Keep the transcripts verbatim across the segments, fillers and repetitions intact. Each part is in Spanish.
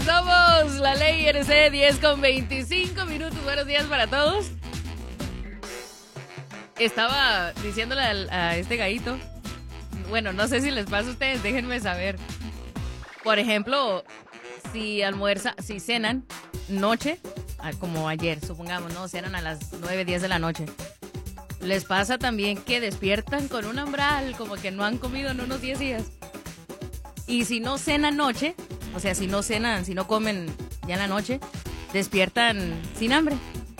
Somos la Ley R C diez con veinticinco minutos. Buenos días para todos. Estaba diciéndole a, a este gallito. Bueno, no sé si les pasa a ustedes, déjenme saber. Por ejemplo, si almuerza, si cenan noche, como ayer, supongamos, ¿no? Cenan a las nueve, diez de la noche. Les pasa también que despiertan con un hambral, como que no han comido en unos diez días. Y si no cenan noche, o sea, si no cenan, si no comen ya en la noche, despiertan sin hambre.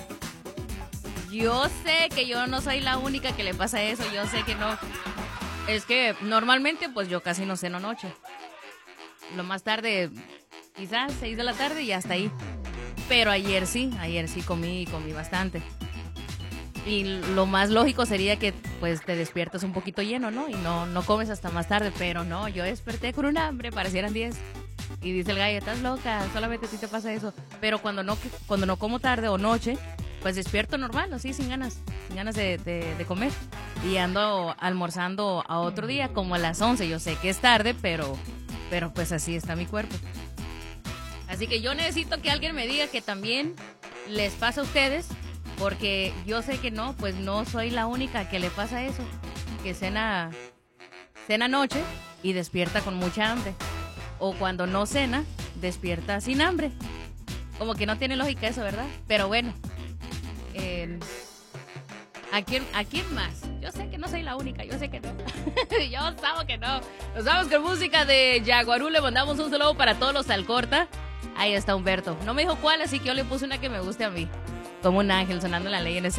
Yo sé que yo no soy la única que le pasa eso, yo sé que no. Es que normalmente pues yo casi no ceno noche. Lo más tarde, quizás seis de la tarde y hasta ahí. Pero ayer sí, ayer sí comí, comí bastante. Y lo más lógico sería que pues te despiertas un poquito lleno, ¿no? Y no, no comes hasta más tarde, pero no, yo desperté con un hambre, parecieran diez. Y dice el gallo, estás loca, solamente a ti te pasa eso. Pero cuando no, cuando no como tarde o noche, pues despierto normal, así, sin ganas, sin ganas de, de, de comer. Y ando almorzando a otro día, como a las once. Yo sé que es tarde, pero, pero pues así está mi cuerpo. Así que yo necesito que alguien me diga que también les pasa a ustedes, porque yo sé que no, pues no soy la única que le pasa eso, que cena, cena noche y despierta con mucha hambre. O cuando no cena, despierta sin hambre. Como que no tiene lógica eso, ¿verdad? Pero bueno, eh, ¿a quién, ¿a quién más? Yo sé que no soy la única, yo sé que no. Yo sabo que no. Nos vamos con música de Yaguarú, le mandamos un saludo para todos los Alcorta. Ahí está Humberto. No me dijo cuál, así que yo le puse una que me guste a mí. Como un ángel sonando en la Ley N C.